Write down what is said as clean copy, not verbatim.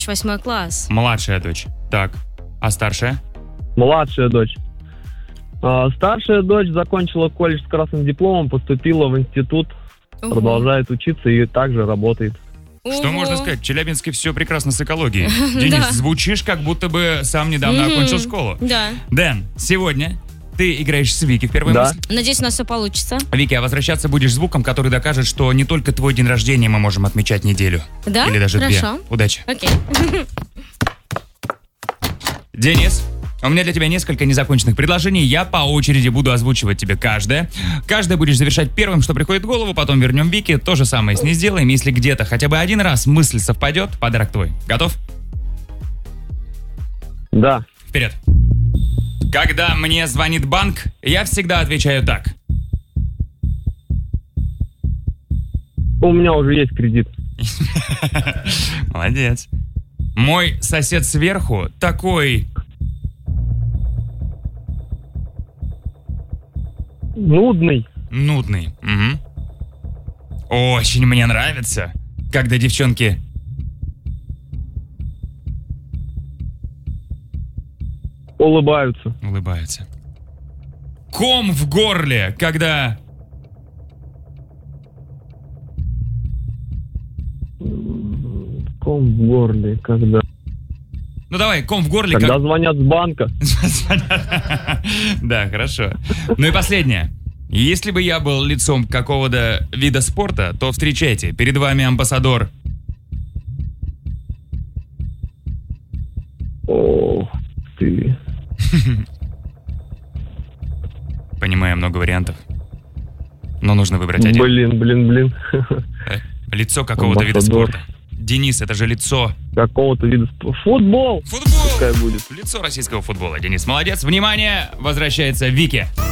8 класс. Младшая дочь. Так. А старшая? Младшая дочь. Старшая дочь закончила колледж с красным дипломом, поступила в институт, продолжает учиться и также работает. Что Ого. можно сказать? В Челябинске все прекрасно с экологией. Денис, звучишь, как будто бы сам недавно окончил школу. Да. Дэн, сегодня ты играешь с Вики в первой Да. мысли. Надеюсь, у нас все получится. Вики, а возвращаться будешь звуком, который докажет, что не только твой день рождения мы можем отмечать неделю. Да? Или даже Хорошо. 2. Удачи. Окей. Денис, у меня для тебя несколько незаконченных предложений. Я по очереди буду озвучивать тебе каждое. Каждое будешь завершать первым, что приходит в голову, потом вернем Вике. То же самое с ней сделаем. Если где-то хотя бы один раз мысль совпадет, подарок твой. Готов? Да. Вперед. Когда мне звонит банк, я всегда отвечаю так. У меня уже есть кредит. Молодец. Мой сосед сверху такой... Нудный. Нудный. Угу. Очень мне нравится, когда девчонки... Улыбаются. улыбаются. Ком в горле, когда... Ком в горле, когда... Ну давай, ком в горле, Когда как... звонят с банка. Да, хорошо. Ну и последнее. Если бы я был лицом какого-то вида спорта, то встречайте, перед вами амбассадор. Ох ты. Понимаю, много вариантов. Но нужно выбрать один. Блин. Лицо какого-то вида Амбассадор. спорта. Денис, это же лицо. Какого-то вида спорта. Футбол. Футбол! Пускай будет. Лицо российского футбола. Денис, молодец. Внимание, возвращается Вики.